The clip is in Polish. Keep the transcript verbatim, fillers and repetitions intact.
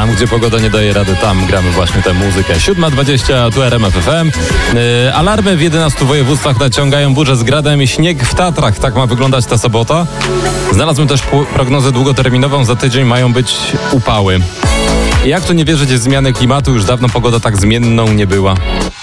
Tam, gdzie pogoda nie daje rady, tam gramy właśnie tę muzykę. siódma dwadzieścia, tu R M F F M. Yy, alarmy w jedenastu województwach naciągają burze z gradem i śnieg w Tatrach. Tak ma wyglądać ta sobota. Znalazłem też prognozę długoterminową. Za tydzień mają być upały. I jak tu nie wierzyć w zmiany klimatu? Już dawno pogoda tak zmienną nie była.